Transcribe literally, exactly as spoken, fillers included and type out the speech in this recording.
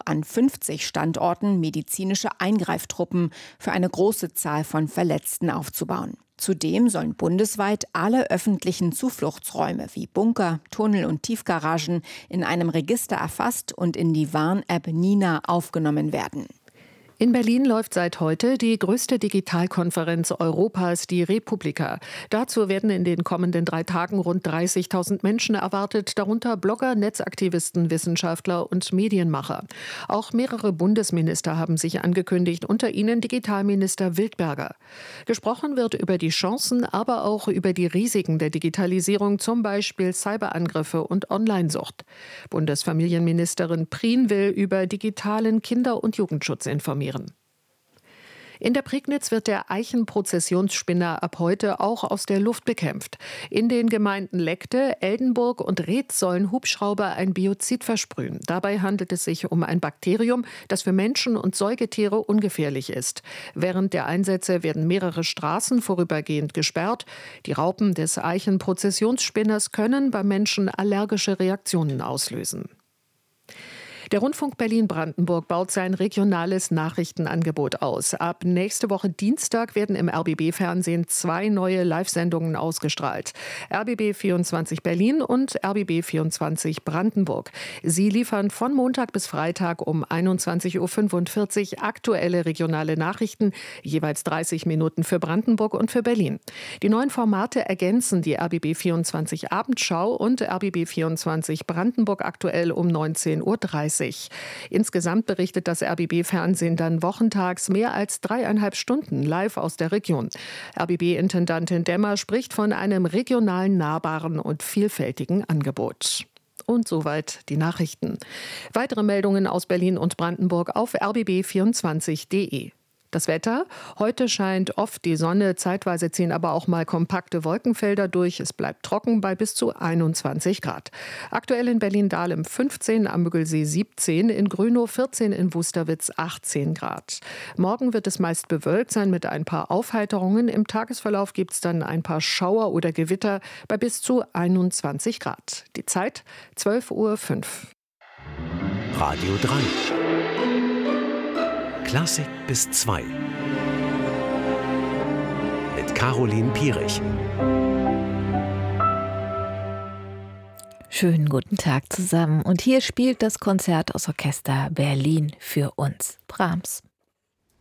an fünfzig Standorten medizinische Eingreiftruppen für eine große Zahl von Verletzten aufzubauen. Zudem sollen bundesweit alle öffentlichen Zufluchtsräume wie Bunker, Tunnel und Tiefgaragen in einem Register erfasst und in die Warn-App Nina aufgenommen werden. In Berlin läuft seit heute die größte Digitalkonferenz Europas, die Republika. Dazu werden in den kommenden drei Tagen rund dreißigtausend Menschen erwartet, darunter Blogger, Netzaktivisten, Wissenschaftler und Medienmacher. Auch mehrere Bundesminister haben sich angekündigt, unter ihnen Digitalminister Wildberger. Gesprochen wird über die Chancen, aber auch über die Risiken der Digitalisierung, zum Beispiel Cyberangriffe und Onlinesucht. Bundesfamilienministerin Prien will über digitalen Kinder- und Jugendschutz informieren. In der Prignitz wird der Eichenprozessionsspinner ab heute auch aus der Luft bekämpft. In den Gemeinden Leckte, Eldenburg und Reetz sollen Hubschrauber ein Biozid versprühen. Dabei handelt es sich um ein Bakterium, das für Menschen und Säugetiere ungefährlich ist. Während der Einsätze werden mehrere Straßen vorübergehend gesperrt. Die Raupen des Eichenprozessionsspinners können beim Menschen allergische Reaktionen auslösen. Der Rundfunk Berlin-Brandenburg baut sein regionales Nachrichtenangebot aus. Ab nächste Woche Dienstag werden im R B B-Fernsehen zwei neue Live-Sendungen ausgestrahlt. R B B vierundzwanzig Berlin und R B B vierundzwanzig Brandenburg. Sie liefern von Montag bis Freitag um einundzwanzig Uhr fünfundvierzig aktuelle regionale Nachrichten, jeweils dreißig Minuten für Brandenburg und für Berlin. Die neuen Formate ergänzen die R B B vierundzwanzig Abendschau und R B B vierundzwanzig Brandenburg aktuell um neunzehn Uhr dreißig. Insgesamt berichtet das R B B-Fernsehen dann wochentags mehr als dreieinhalb Stunden live aus der Region. R B B-Intendantin Demmer spricht von einem regionalen, nahbaren und vielfältigen Angebot. Und soweit die Nachrichten. Weitere Meldungen aus Berlin und Brandenburg auf r b b vierundzwanzig punkt d e. Das Wetter: Heute scheint oft die Sonne, zeitweise ziehen aber auch mal kompakte Wolkenfelder durch. Es bleibt trocken bei bis zu einundzwanzig Grad. Aktuell in Berlin-Dahlem fünfzehn, am Müggelsee siebzehn, in Grünow vierzehn, in Wusterwitz achtzehn Grad. Morgen wird es meist bewölkt sein mit ein paar Aufheiterungen. Im Tagesverlauf gibt es dann ein paar Schauer oder Gewitter bei bis zu einundzwanzig Grad. Die Zeit zwölf Uhr fünf. Radio drei. Klassik bis zwei. Mit Caroline Pierich. Schönen guten Tag zusammen. Und hier spielt das Konzerthaus Orchester Berlin für uns Brahms.